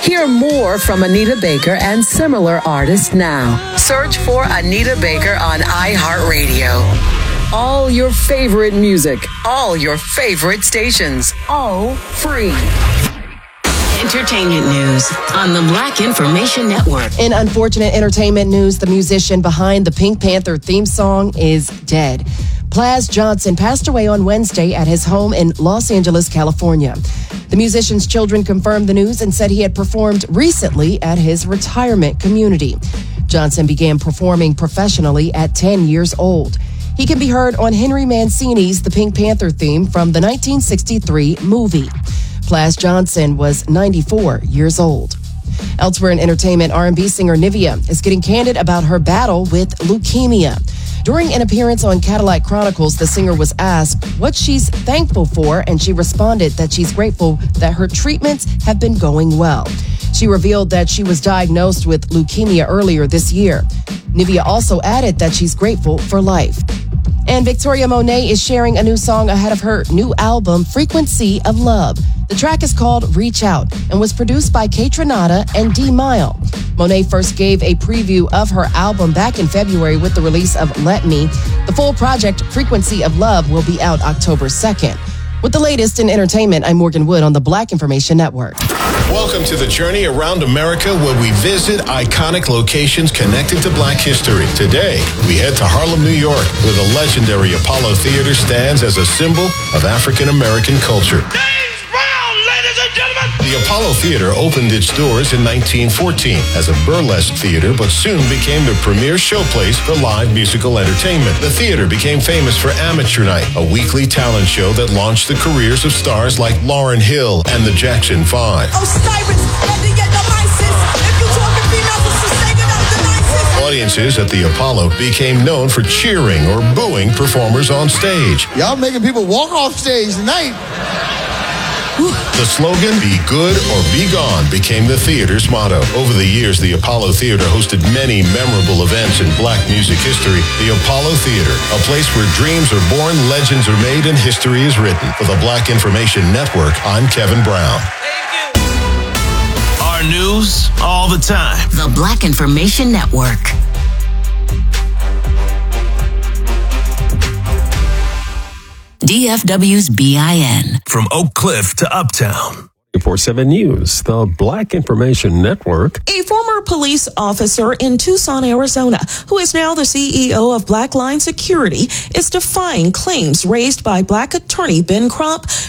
Hear more from Anita Baker and similar artists now. Search for Anita Baker on iHeartRadio. All your favorite music, all your favorite stations, all free. Entertainment news on the Black Information Network. In unfortunate entertainment news, the musician behind the Pink Panther theme song is dead. Plas Johnson passed away on Wednesday at his home in Los Angeles, California. The musician's children confirmed the news and said he had performed recently at his retirement community. Johnson began performing professionally at 10 years old. He can be heard on Henry Mancini's The Pink Panther theme from the 1963 movie. Plas Johnson was 94 years old. Elsewhere in entertainment, R&B singer Nivea is getting candid about her battle with leukemia. During an appearance on Cadillac Chronicles, the singer was asked what she's thankful for, and she responded that she's grateful that her treatments have been going well. She revealed that she was diagnosed with leukemia earlier this year. Nivea also added that she's grateful for life. And Victoria Monet is sharing a new song ahead of her new album, Frequency of Love. The track is called Reach Out and was produced by Kaytranada and D Mile. Monet first gave a preview of her album back in February with the release of Let Me. The full project, Frequency of Love, will be out October 2nd. With the latest in entertainment, I'm Morgan Wood on the Black Information Network. Welcome to the journey around America, where we visit iconic locations connected to Black history. Today, we head to Harlem, New York, where the legendary Apollo Theater stands as a symbol of African American culture. The Apollo Theater opened its doors in 1914 as a burlesque theater, but soon became the premier showplace for live musical entertainment. The theater became famous for Amateur Night, a weekly talent show that launched the careers of stars like Lauryn Hill and the Jackson 5. Audiences at the Apollo became known for cheering or booing performers on stage. Y'all making people walk off stage tonight. The slogan, "Be good or be gone," became the theater's motto. Over the years, the Apollo Theater hosted many memorable events in Black music history. The Apollo Theater, a place where dreams are born, legends are made, and history is written. For the Black Information Network, I'm Kevin Brown. Our news all the time. The Black Information Network. DFW's BIN. From Oak Cliff to Uptown. 24/7 News, the Black Information Network. A former police officer in Tucson, Arizona, who is now the CEO of Black Line Security, is defying claims raised by Black attorney Ben Crump